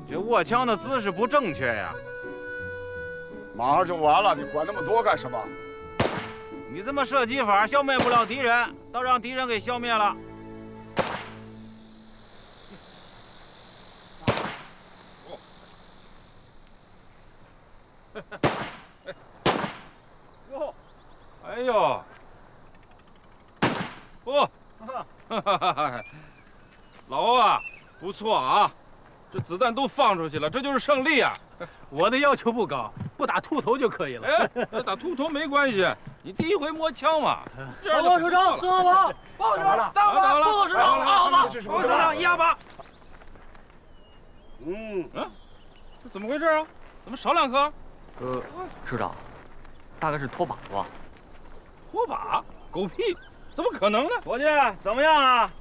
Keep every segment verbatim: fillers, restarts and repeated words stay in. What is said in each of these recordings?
这握枪的姿势不正确呀！ 马上就完了，你管那么多干什么？ 你这么射击法，消灭不了敌人，倒让敌人给消灭了。哟，哎呦，不，老欧啊，不错啊，这子弹都放出去了，这就是胜利啊！ 我的要求不高，不打秃头就可以了。 哎，打秃头没关系，你第一回摸枪嘛。 报告首长，四号房，报告首长，大号房，报告首长，二号房， 报告首长，一号房。 嗯嗯，这怎么回事啊？怎么少两颗？ 呃，首长，大概是拖把吧。 拖把？狗屁！怎么可能呢？伙计，怎么样啊？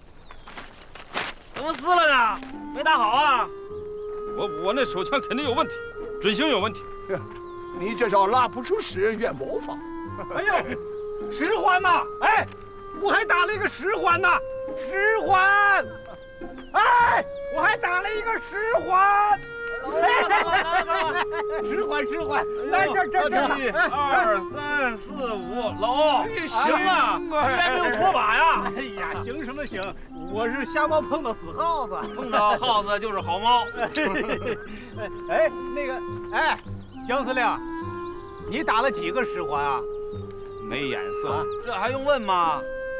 怎么撕了呢？没打好啊？我我那手枪肯定有问题，准星有问题。 你这叫拉不出屎怨魔法。 哎呦，十环呐！哎，我还打了一个十环呢，十环！哎，我还打了一个十环。十环十环，来这这这， 一二三四五，老欧，行啊，居然没有拖把呀！ 哎呀，行什么行？我是瞎猫碰到死耗子， 碰到耗子就是好猫。 哎，那个，哎，江司令，你打了几个十环啊？ 没眼色，这还用问吗？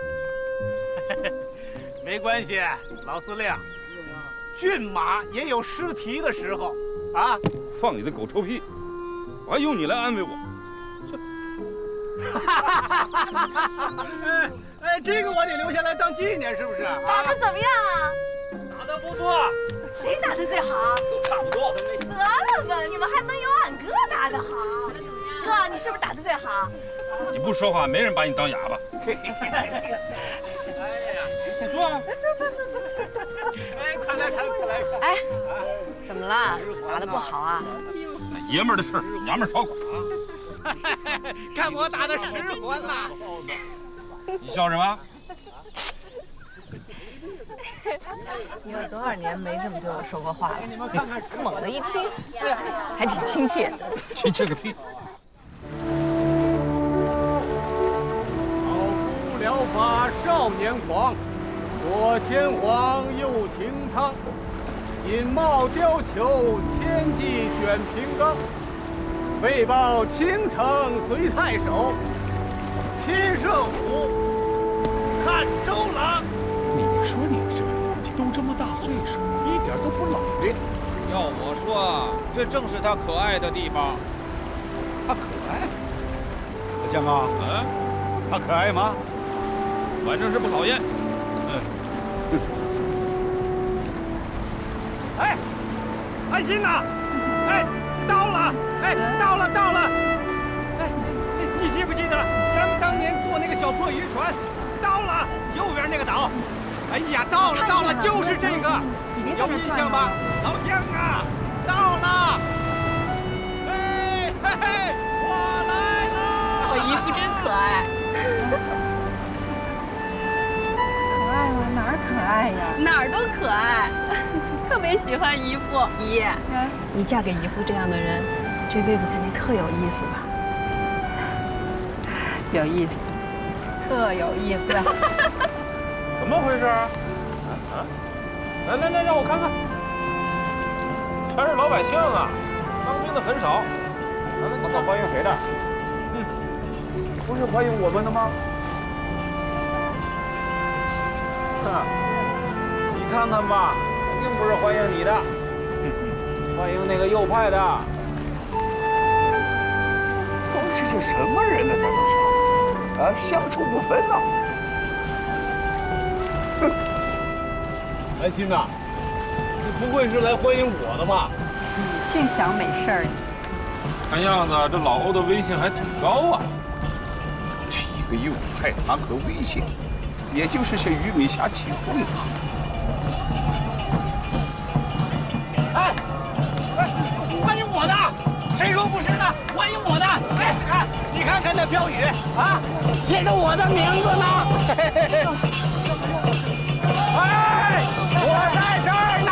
没关系，老司令。骏马也有失蹄的时候，啊！ 放你的狗臭屁！我还用你来安慰我？ 哎哎，这个我得留下来当纪念，是不是？ 打得怎么样啊？ 打得不错。 谁打得最好？ 都差不多。 得了吧，你们还能有俺哥打得好？哥，你是不是打得最好？ 你不说话，没人把你当哑巴。 哎呀， 坐啊！ 坐坐坐坐坐坐坐。 哎，快来看，快来看。 哎，怎么了？打得不好啊？ 爷们儿的事儿，娘们儿少管啊！看我打的十环呐！ 你笑什么？ 你有多少年没这么对我说过话了？猛的一听，还挺亲切的。 亲切个屁！ 老夫聊发少年狂，左牵黄，右擎苍。引帽貂裘，千骑选平冈。为报倾城随太守，亲射虎，看周郎。 你说你这个年纪都这么大岁数，一点都不老练。 要我说，这正是他可爱的地方。 他可爱？大江啊， 嗯， 他可爱吗？ 反正是不讨厌。嗯。 哎，安心呐！哎，到了！哎，到了，到了！哎，你你记不记得咱们当年坐那个小破渔船？到了，右边那个岛。哎呀，到了，到了，就是这个，有印象吧？老姜啊，到了！哎嘿嘿，我来了！ 我姨夫真可爱。 可爱吗？哪儿可爱呀？ 哪儿都可爱。特别喜欢姨夫。姨，你嫁给姨夫这样的人，这辈子肯定特有意思吧？ 有意思，特有意思。 怎么回事啊？啊！来来来，让我看看，全是老百姓啊，当兵的很少。来来， 他们欢迎谁的？ 嗯， 不是欢迎我们的吗？ 哼，你看看吧，肯定不是欢迎你的，欢迎那个右派的。 都是些什么人呢？这都是啊，相处不分呐。 安心呐，你不会是来欢迎我的吧？ 你净想美事儿，你。 看样子这老欧的威信还挺高啊。 一个右派谈何威信？也就是些鱼米虾起哄啊。 哎，哎，欢迎我的，谁说不是呢？欢迎我的，哎，看，你看看那标语啊，写着我的名字呢。嘿嘿嘿